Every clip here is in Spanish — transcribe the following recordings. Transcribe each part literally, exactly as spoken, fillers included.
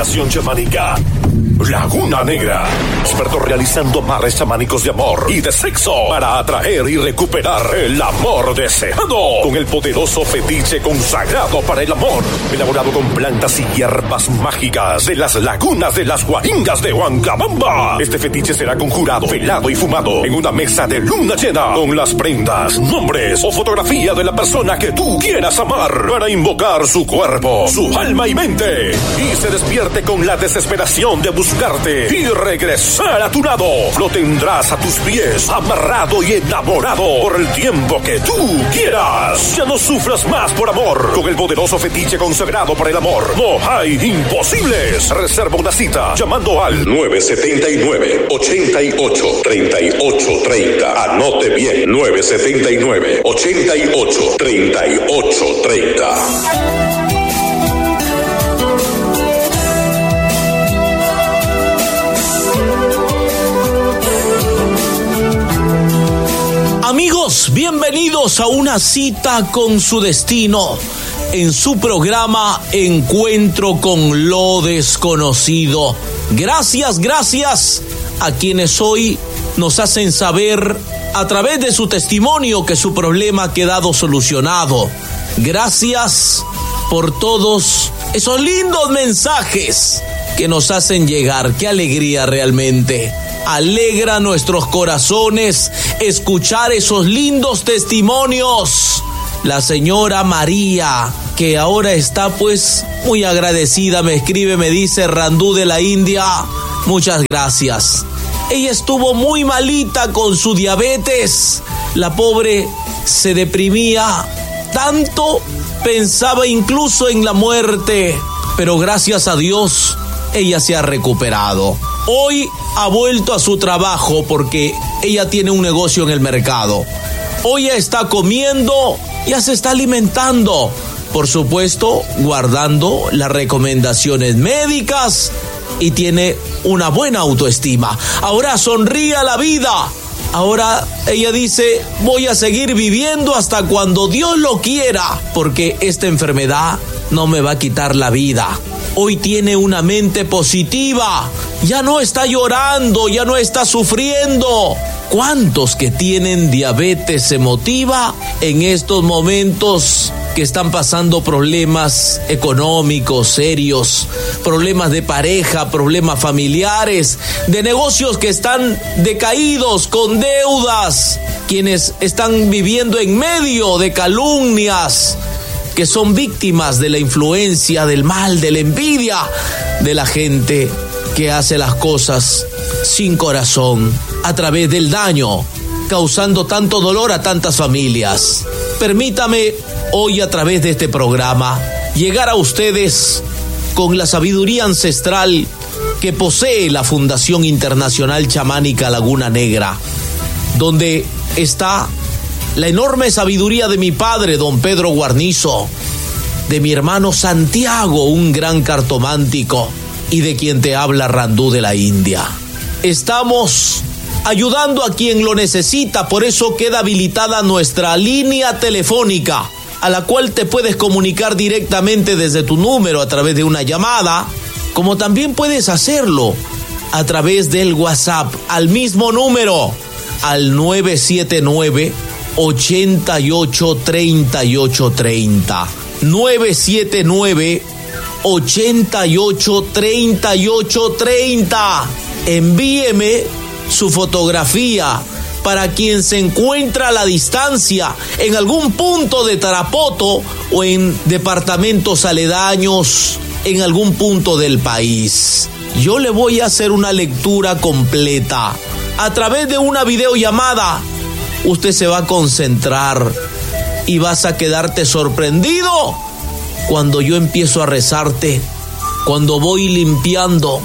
Fundación Chamánica Laguna Negra. Expertos realizando amarres chamánicos de amor y de sexo para atraer y recuperar el amor deseado. Con el poderoso fetiche consagrado para el amor. Elaborado con plantas y hierbas mágicas de las lagunas de las Guaringas de Huancabamba. Este fetiche será conjurado, velado y fumado en una mesa de luna llena con las prendas, nombres o fotografía de la persona que tú quieras amar para invocar su cuerpo, su alma y mente. Y se despierte con la desesperación de buscarte y regresar a tu lado. Lo tendrás a tus pies, amarrado y enamorado por el tiempo que tú quieras. Ya no sufras más por amor. Con el poderoso fetiche consagrado para el amor, no hay imposibles. Reserva una cita llamando al nueve siete nueve, ocho ocho, tres ocho tres cero. Anote bien, nueve siete nueve, ocho ocho, tres ocho tres cero. Amigos, bienvenidos a una cita con su destino en su programa Encuentro con lo Desconocido. Gracias, gracias a quienes hoy nos hacen saber a través de su testimonio que su problema ha quedado solucionado. Gracias por todos esos lindos mensajes que nos hacen llegar. Qué alegría realmente. Alegra nuestros corazones escuchar esos lindos testimonios. La señora María, que ahora está pues muy agradecida, me escribe, me dice: Randú de la India, muchas gracias. Ella estuvo muy malita con su diabetes. La pobre se deprimía tanto, pensaba incluso en la muerte. Pero gracias a Dios, ella se ha recuperado. Hoy ha vuelto a su trabajo porque ella tiene un negocio en el mercado. Hoy ya está comiendo, ya se está alimentando. Por supuesto, guardando las recomendaciones médicas y tiene una buena autoestima. Ahora sonríe a la vida. Ahora ella dice: voy a seguir viviendo hasta cuando Dios lo quiera, porque esta enfermedad no me va a quitar la vida. Hoy tiene una mente positiva, ya no está llorando, ya no está sufriendo. ¿Cuántos que tienen diabetes emotiva en estos momentos que están pasando problemas económicos serios, problemas de pareja, problemas familiares, de negocios que están decaídos, con deudas, quienes están viviendo en medio de calumnias, que son víctimas de la influencia del mal, de la envidia de la gente que hace las cosas sin corazón, a través del daño, causando tanto dolor a tantas familias? Permítame hoy, a través de este programa, llegar a ustedes con la sabiduría ancestral que posee la Fundación Internacional Chamánica Laguna Negra, donde está la enorme sabiduría de mi padre, don Pedro Guarnizo, de mi hermano Santiago, un gran cartomántico, y de quien te habla, Randú de la India. Estamos ayudando a quien lo necesita, por eso queda habilitada nuestra línea telefónica, a la cual te puedes comunicar directamente desde tu número a través de una llamada, como también puedes hacerlo a través del WhatsApp, al mismo número, al nueve siete nueve, ocho ocho, tres ocho tres cero. nueve siete nueve, ocho ocho, tres ocho tres cero. Envíeme su fotografía para quien se encuentra a la distancia en algún punto de Tarapoto o en departamentos aledaños en algún punto del país. Yo le voy a hacer una lectura completa a través de una videollamada. Usted se va a concentrar y vas a quedarte sorprendido cuando yo empiezo a rezarte, cuando voy limpiando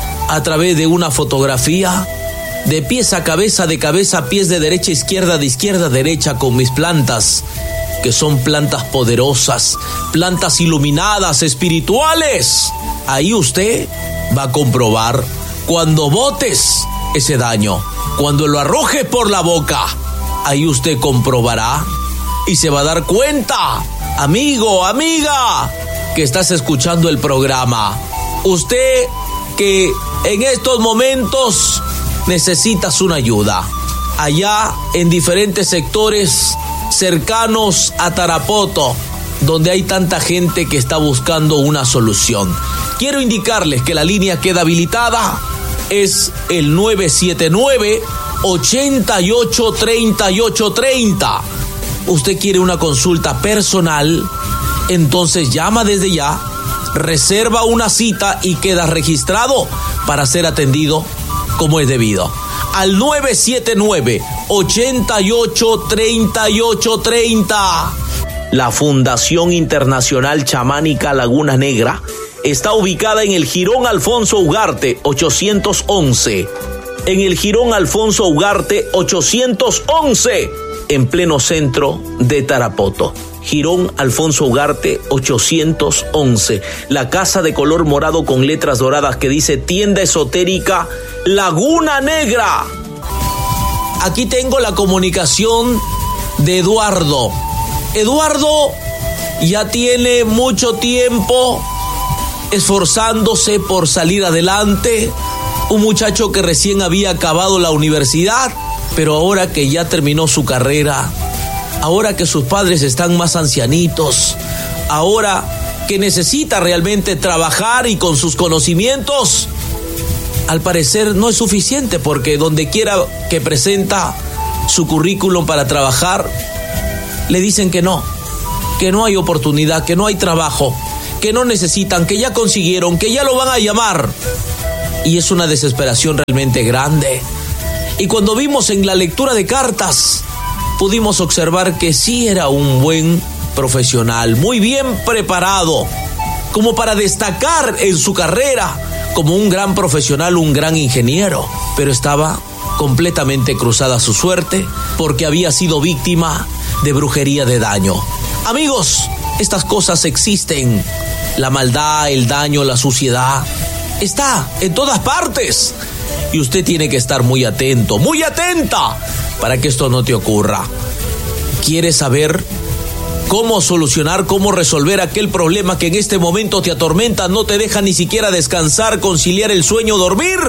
a través de una fotografía, de pies a cabeza, de cabeza a pies, de derecha a izquierda, de izquierda a derecha, con mis plantas, que son plantas poderosas, plantas iluminadas, espirituales. Ahí usted va a comprobar cuando botes ese daño, cuando lo arrojes por la boca. Ahí usted comprobará y se va a dar cuenta, amigo, amiga, que estás escuchando el programa Usted que en estos momentos necesitas una ayuda. Allá en diferentes sectores cercanos a Tarapoto, donde hay tanta gente que está buscando una solución. Quiero indicarles que la línea queda habilitada. Es el nueve siete nueve, ocho ocho tres ocho tres cero. Usted quiere una consulta personal, entonces llama desde ya, reserva una cita y queda registrado para ser atendido como es debido. Al nueve siete nueve, ocho ocho tres ocho tres cero. La Fundación Internacional Chamánica Laguna Negra está ubicada en el Jirón Alfonso Ugarte ochocientos once. En el Jirón Alfonso Ugarte ochocientos once, en pleno centro de Tarapoto. Jirón Alfonso Ugarte ochocientos once. La casa de color morado con letras doradas que dice Tienda Esotérica Laguna Negra. Aquí tengo la comunicación de Eduardo. Eduardo ya tiene mucho tiempo esforzándose por salir adelante. Un muchacho que recién había acabado la universidad, pero ahora que ya terminó su carrera, ahora que sus padres están más ancianitos, ahora que necesita realmente trabajar y con sus conocimientos, al parecer no es suficiente, porque donde quiera que presenta su currículum para trabajar, le dicen que no, que no hay oportunidad, que no hay trabajo, que no necesitan, que ya consiguieron, que ya lo van a llamar. Y es una desesperación realmente grande. Y cuando vimos en la lectura de cartas, pudimos observar que sí era un buen profesional, muy bien preparado, como para destacar en su carrera como un gran profesional, un gran ingeniero, pero estaba completamente cruzada su suerte porque había sido víctima de brujería de daño. Amigos, estas cosas existen. La maldad, el daño, la suciedad está en todas partes. Y usted tiene que estar muy atento, muy atenta para que esto no te ocurra. ¿Quieres saber cómo solucionar, cómo resolver aquel problema que en este momento te atormenta, no te deja ni siquiera descansar, conciliar el sueño, dormir?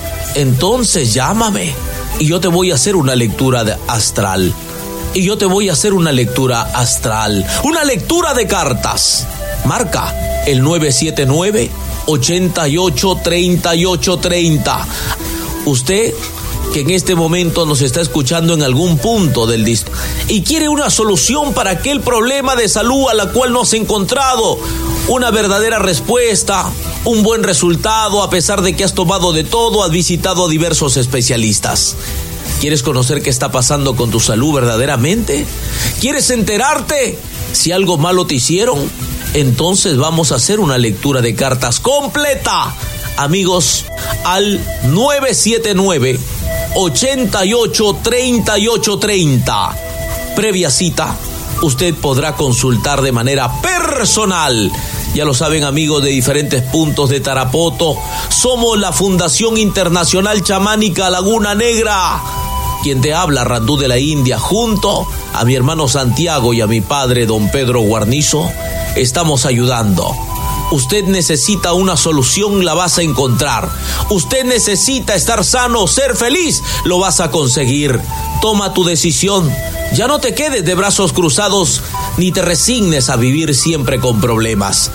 Entonces llámame y yo te voy a hacer una lectura de astral. Y yo te voy a hacer una lectura astral, una lectura de cartas. Marca el nueve siete nueve, ocho ocho tres ocho tres cero. Usted que en este momento nos está escuchando en algún punto del distrito y quiere una solución para aquel problema de salud a la cual no has encontrado una verdadera respuesta, un buen resultado, a pesar de que has tomado de todo, has visitado a diversos especialistas. ¿Quieres conocer qué está pasando con tu salud verdaderamente? ¿Quieres enterarte si algo malo te hicieron? Entonces vamos a hacer una lectura de cartas completa. Amigos, al nueve siete nueve, ocho ocho tres ocho tres cero. Previa cita, usted podrá consultar de manera personal. Ya lo saben, amigos de diferentes puntos de Tarapoto, somos la Fundación Internacional Chamánica Laguna Negra. Quien te habla, Randú de la India, junto a mi hermano Santiago y a mi padre, don Pedro Guarnizo, estamos ayudando. Usted necesita una solución, la vas a encontrar. Usted necesita estar sano, ser feliz, lo vas a conseguir. Toma tu decisión. Ya no te quedes de brazos cruzados ni te resignes a vivir siempre con problemas.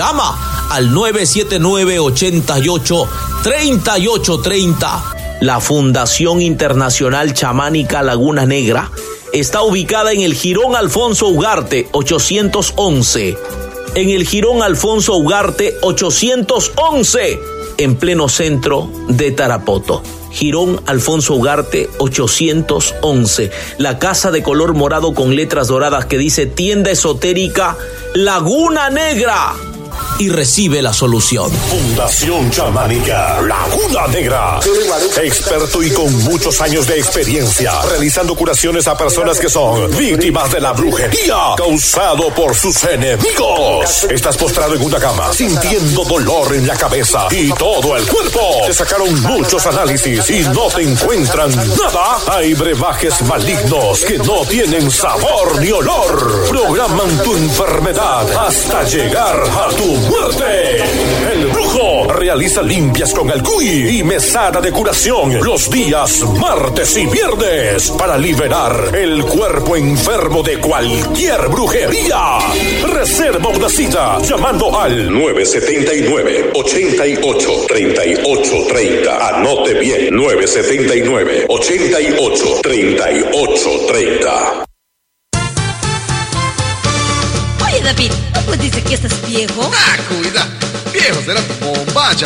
Llama al nueve siete nueve, ocho ocho tres ocho tres cero. La Fundación Internacional Chamánica Laguna Negra está ubicada en el Jirón Alfonso Ugarte ochocientos once. En el Jirón Alfonso Ugarte ochocientos once, en pleno centro de Tarapoto. Jirón Alfonso Ugarte ochocientos once. La casa de color morado con letras doradas que dice Tienda Esotérica Laguna Negra. Y recibe la solución. Fundación Chamánica Laguna Negra. Experto y con muchos años de experiencia realizando curaciones a personas que son víctimas de la brujería causado por sus enemigos. Estás postrado en una cama sintiendo dolor en la cabeza y todo el cuerpo. Te sacaron muchos análisis y no te encuentran nada. Hay brebajes malignos que no tienen sabor ni olor. Programan tu enfermedad hasta llegar a tu muerte. El brujo Realiza limpias con el cuy y mesada de curación los días martes y viernes para liberar el cuerpo enfermo de cualquier brujería. Reserva una cita llamando al nueve siete nueve, ocho ocho, tres ocho tres cero. Anote bien, nueve siete nueve, ocho ocho, tres ocho tres cero. Oye, David, ¿no pues dice que estás viejo? Ah, cuida. Viejo será tu bombacha.